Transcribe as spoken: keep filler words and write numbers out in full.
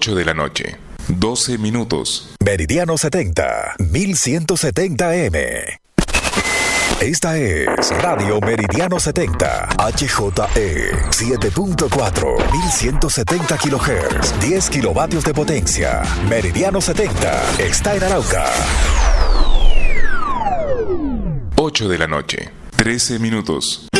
ocho de la noche, doce minutos. Meridiano setenta, mil ciento setenta eme. Esta es Radio Meridiano setenta, H J E, siete punto cuatro, mil ciento setenta kilohertz, diez kilovatios de potencia. Meridiano setenta está en Arauca. ocho de la noche, trece minutos.